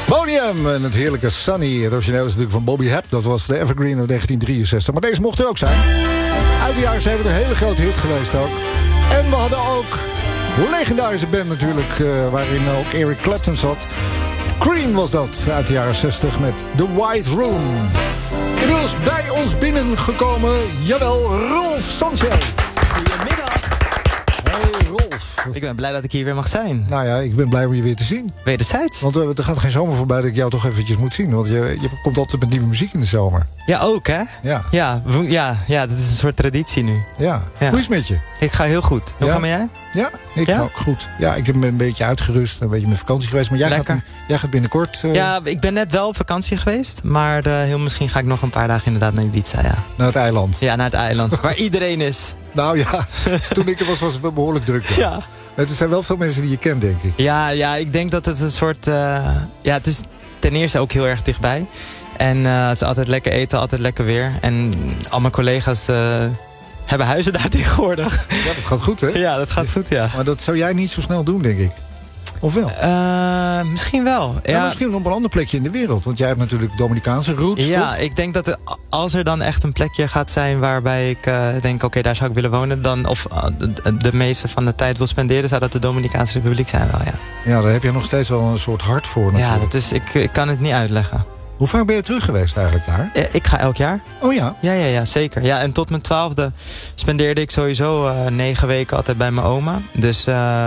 Bonium en het heerlijke Sunny. Het origineel is natuurlijk van Bobby Hebb. Dat was de Evergreen of 1963. Maar deze mocht er ook zijn. Uit de jaren 70 een hele grote hit geweest ook. En we hadden ook een legendarische band natuurlijk, waarin ook Eric Clapton zat. Cream was dat, uit de jaren 60 met The White Room. Inmiddels bij ons binnengekomen, jawel, Rolf Sanchez. Goedemiddag. Hey Rolf. Ik ben blij dat ik hier weer mag zijn. Nou ja, ik ben blij om je weer te zien. Wederzijds. Want er gaat geen zomer voorbij dat ik jou toch eventjes moet zien. Want je komt altijd met nieuwe muziek in de zomer. Ja, ook hè? Ja. Ja, dat is een soort traditie nu. Ja. Ja. Hoe is het met je? Ik ga heel goed. Hoe ga jij? Ja, ik ga ook goed. Ja, ik ben een beetje uitgerust, een beetje met vakantie geweest. Maar jij gaat binnenkort... Ja, ik ben net wel op vakantie geweest. Maar heel misschien ga ik nog een paar dagen inderdaad naar Ibiza, ja. Naar het eiland. Ja, naar het eiland. Waar iedereen is. Nou ja, toen ik er was het behoorlijk druk. Ja. Er zijn wel veel mensen die je kent, denk ik. Ja, ik denk dat het een soort... het is ten eerste ook heel erg dichtbij. En het is altijd lekker eten, altijd lekker weer. En al mijn collega's hebben huizen daar tegenwoordig. Ja, dat gaat goed, hè? Ja, dat gaat goed, ja. Maar dat zou jij niet zo snel doen, denk ik. Of wel? Misschien wel. Ja, misschien op een ander plekje in de wereld. Want jij hebt natuurlijk Dominicaanse roots, ja, toch? Ik denk dat als er dan echt een plekje gaat zijn waarbij ik denk, oké, daar zou ik willen wonen. Dan, of de meeste van de tijd wil spenderen, zou dat de Dominicaanse Republiek zijn wel, ja. Ja, daar heb je nog steeds wel een soort hart voor natuurlijk. Ja, ik kan het niet uitleggen. Hoe vaak ben je terug geweest eigenlijk daar? Ik ga elk jaar. Oh ja? Ja, zeker. Ja, en tot mijn 12e spendeerde ik sowieso 9 weken altijd bij mijn oma. Dus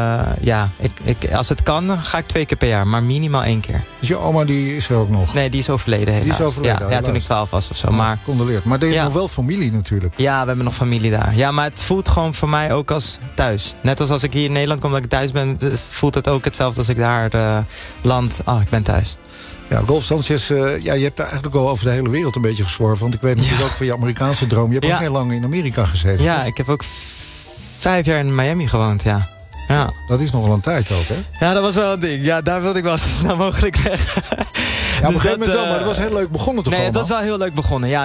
als het kan, dan ga ik 2 keer per jaar. Maar minimaal 1 keer. Dus je oma die is er ook nog? Nee, die is overleden helaas. Die is overleden, ja, toen ik 12 was of zo. Maar condoleerd. Maar je hebt nog wel familie natuurlijk. Ja, we hebben nog familie daar. Ja, maar het voelt gewoon voor mij ook als thuis. Net als ik hier in Nederland kom dat ik thuis ben, voelt het ook hetzelfde als ik daar land. Ik ben thuis. Ja, Rolf Sanchez, je hebt daar eigenlijk wel over de hele wereld een beetje gezworven. Want ik weet natuurlijk ook van je Amerikaanse droom. Je hebt ook heel lang in Amerika gezeten. Ja, ik heb ook 5 jaar in Miami gewoond, ja. Dat is nogal een tijd ook, hè? Ja, dat was wel een ding. Ja, daar wilde ik wel zo snel mogelijk weg. Ja, op een gegeven moment wel, maar het was heel leuk begonnen toch? Nee, het was wel heel leuk begonnen. Ja,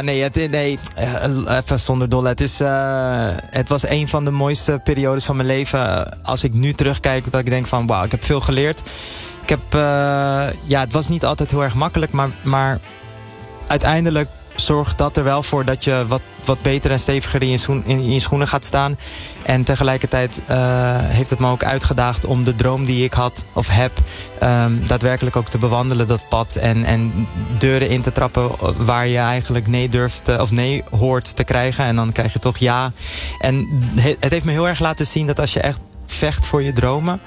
even zonder dolle. Het was een van de mooiste periodes van mijn leven. Als ik nu terugkijk, dat ik denk van, wauw, ik heb veel geleerd. Het was niet altijd heel erg makkelijk, maar uiteindelijk zorgt dat er wel voor dat je wat beter en steviger in je schoenen gaat staan. En tegelijkertijd heeft het me ook uitgedaagd om de droom die ik had of heb daadwerkelijk ook te bewandelen, dat pad. En deuren in te trappen waar je eigenlijk nee durft of nee hoort te krijgen. En dan krijg je toch ja. En het heeft me heel erg laten zien dat als je echt vecht voor je dromen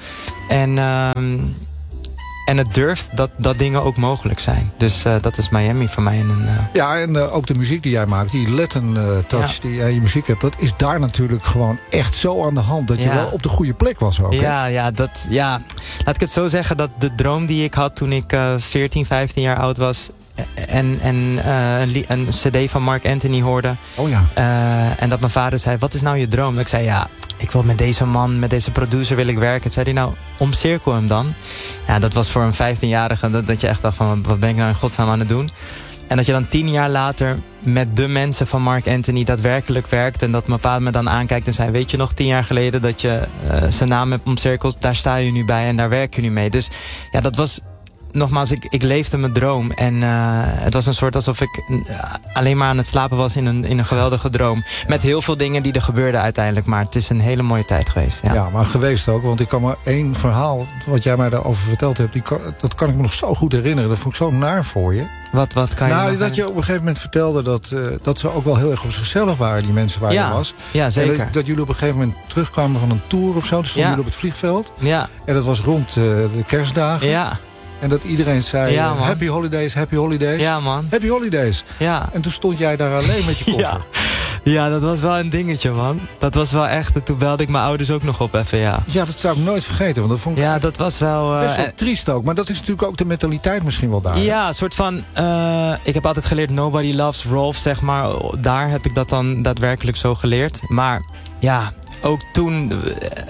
en het durft, dat dingen ook mogelijk zijn. Dus dat is Miami voor mij. Ja, en ook de muziek die jij maakt, die Latin touch die jij in je muziek hebt, dat is daar natuurlijk gewoon echt zo aan de hand dat je wel op de goede plek was ook. Laat ik het zo zeggen, dat de droom die ik had toen ik 14, 15 jaar oud was en een cd van Mark Anthony hoorde. Oh ja. En dat mijn vader zei, wat is nou je droom? Dat ik zei, ik wil met deze man, met deze producer wil ik werken. Toen zei hij, nou, omcirkel hem dan. Ja, dat was voor een 15-jarige dat je echt dacht van, wat ben ik nou in godsnaam aan het doen? En dat je dan 10 jaar later met de mensen van Mark Anthony daadwerkelijk werkt. En dat mijn pa me dan aankijkt en zei, weet je nog 10 jaar geleden dat je zijn naam hebt omcirkeld? Daar sta je nu bij en daar werk je nu mee. Dus ja, dat was... Nogmaals, ik leefde mijn droom. En het was een soort alsof ik alleen maar aan het slapen was in een geweldige droom. Met heel veel dingen die er gebeurden uiteindelijk. Maar het is een hele mooie tijd geweest. Ja, maar geweest ook. Want ik kan me één verhaal, wat jij mij daarover verteld hebt, dat kan ik me nog zo goed herinneren. Dat vond ik zo naar voor je. Wat kan je Nou, dat je op een gegeven moment vertelde dat ze ook wel heel erg op zichzelf waren, die mensen waar je was. Ja, zeker. En dat jullie op een gegeven moment terugkwamen van een tour of zo. Toen stonden jullie op het vliegveld. Ja. En dat was rond de kerstdagen. Ja. En dat iedereen zei, happy holidays, happy holidays. Ja, man. Happy holidays. Ja. En toen stond jij daar alleen met je koffer. Ja, dat was wel een dingetje, man. Dat was wel echt, en toen belde ik mijn ouders ook nog op even, Ja, dat zou ik nooit vergeten, want dat vond ik dat was wel... best wel triest ook, maar dat is natuurlijk ook de mentaliteit misschien wel daar. Ja, een soort van... ik heb altijd geleerd, nobody loves Rolf, zeg maar. Daar heb ik dat dan daadwerkelijk zo geleerd. Maar ja, ook toen...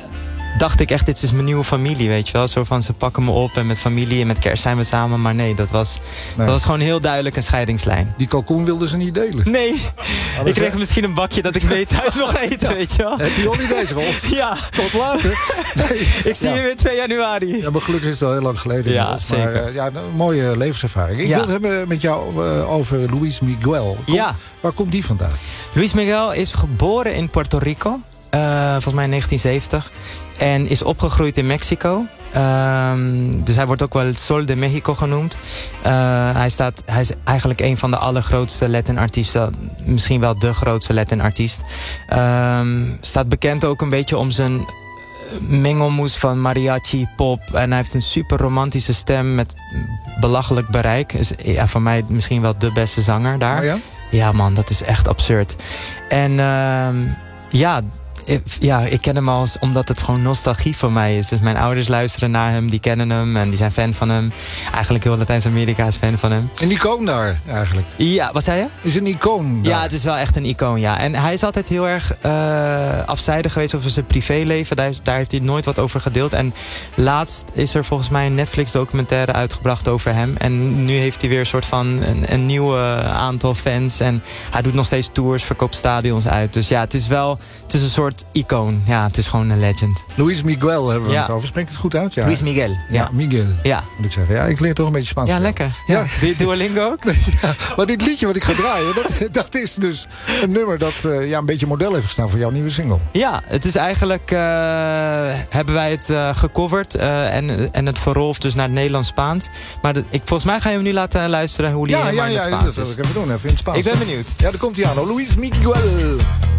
dacht ik echt, dit is mijn nieuwe familie, weet je wel. Zo van, ze pakken me op en met familie en met kerst zijn we samen. Maar nee, dat was gewoon heel duidelijk een scheidingslijn. Die kalkoen wilden ze niet delen. Nee, ik kreeg misschien een bakje dat ik mee thuis mocht eten, weet je wel. Heb je holidays, Rolf? Ja. Tot later. Nee. Ik zie je weer 2 januari. Ja, maar gelukkig is het al heel lang geleden. Ja, zeker. Maar, een mooie levenservaring. Ik wil het hebben met jou over Luis Miguel. Waar komt die vandaan? Luis Miguel is geboren in Puerto Rico. Volgens mij in 1970. En is opgegroeid in Mexico. Dus hij wordt ook wel het Sol de Mexico genoemd. Hij is eigenlijk een van de allergrootste Latin-artiesten. Misschien wel de grootste Latin-artiest. Staat bekend ook een beetje om zijn mengelmoes van mariachi, pop. En hij heeft een super romantische stem met belachelijk bereik. Dus, ja, voor mij misschien wel de beste zanger daar. Oh ja? Ja man, dat is echt absurd. En ik ken hem al omdat het gewoon nostalgie voor mij is. Dus mijn ouders luisteren naar hem, die kennen hem en die zijn fan van hem. Eigenlijk heel Latijns-Amerika is fan van hem. Een icoon daar, eigenlijk. Ja, wat zei je? Is een icoon daar. Ja, het is wel echt een icoon, ja. En hij is altijd heel erg afzijdig geweest over zijn privéleven. Daar heeft hij nooit wat over gedeeld. En laatst is er volgens mij een Netflix-documentaire uitgebracht over hem. En nu heeft hij weer een soort van een nieuw aantal fans. En hij doet nog steeds tours, verkoopt stadions uit. Dus ja, het is een soort icoon. Ja, het is gewoon een legend. Luis Miguel hebben we het over. Spreekt het goed uit? Ja. Luis Miguel. Ja, Miguel. Ja. Moet ik zeggen. Ja, ik leer toch een beetje Spaans. Ja, lekker. Ja. Duolingo ook? Ja, maar dit liedje wat ik ga draaien, dat is dus een nummer dat een beetje model heeft gestaan voor jouw nieuwe single. Ja, het is eigenlijk hebben wij het gecoverd en het verrolfd dus naar het Nederlands-Spaans. Maar volgens mij ga je hem nu laten luisteren hoe die helemaal in het Spaans is. Ja, dat wil ik even doen. Even in het Spaans. Ik ben benieuwd. Ja, daar komt hij aan. Luis Miguel.